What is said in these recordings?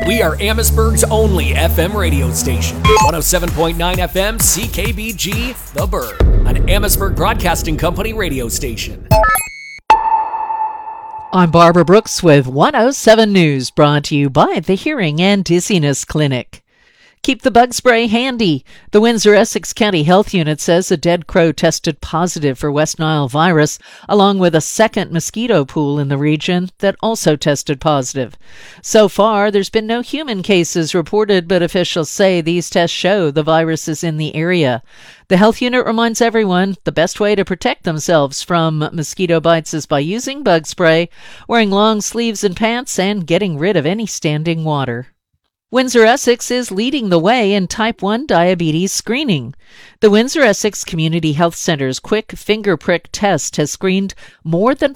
We are Amherstburg's only FM radio station. 107.9 FM CKBG, The Burg, an Amherstburg Broadcasting Company radio station. I'm Barbara Brooks with 107 News, brought to you by the Hearing and Dizziness Clinic. Keep the bug spray handy. The Windsor-Essex County Health Unit says a dead crow tested positive for West Nile virus, along with a second mosquito pool in the region that also tested positive. So far, there's been no human cases reported, but officials say these tests show the virus is in the area. The health unit reminds everyone the best way to protect themselves from mosquito bites is by using bug spray, wearing long sleeves and pants, and getting rid of any standing water. Windsor-Essex is leading the way in type 1 diabetes screening. The Windsor-Essex Community Health Center's quick finger prick test has screened more than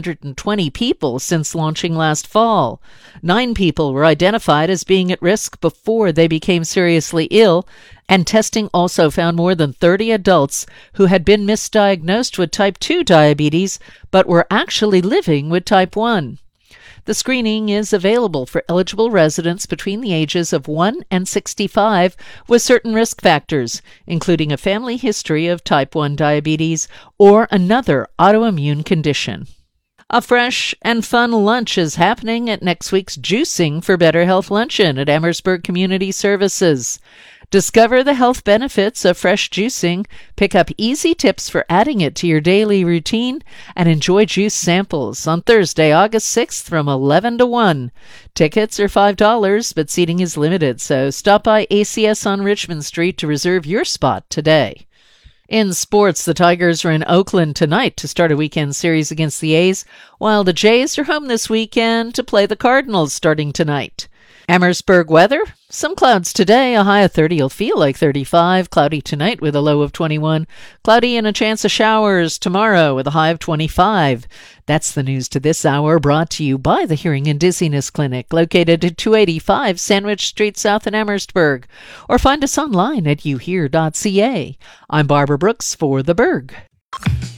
420 people since launching last fall. 9 people were identified as being at risk before they became seriously ill, and testing also found more than 30 adults who had been misdiagnosed with type 2 diabetes but were actually living with type 1. The screening is available for eligible residents between the ages of 1 and 65 with certain risk factors, including a family history of type 1 diabetes or another autoimmune condition. A fresh and fun lunch is happening at next week's Juicing for Better Health Luncheon at Amherstburg Community Services. Discover the health benefits of fresh juicing, pick up easy tips for adding it to your daily routine, and enjoy juice samples on Thursday, August 6th from 11 to 1. Tickets are $5, but seating is limited, so stop by ACS on Richmond Street to reserve your spot today. In sports, the Tigers are in Oakland tonight to start a weekend series against the A's, while the Jays are home this weekend to play the Cardinals starting tonight. Amherstburg weather, some clouds today, a high of 30. You'll feel like 35. Cloudy tonight with a low of 21. Cloudy and a chance of showers tomorrow with a high of 25. That's the news to this hour, brought to you by the Hearing and Dizziness Clinic, located at 285 Sandwich Street South in Amherstburg. Or find us online at youhear.ca. I'm Barbara Brooks for The Burg.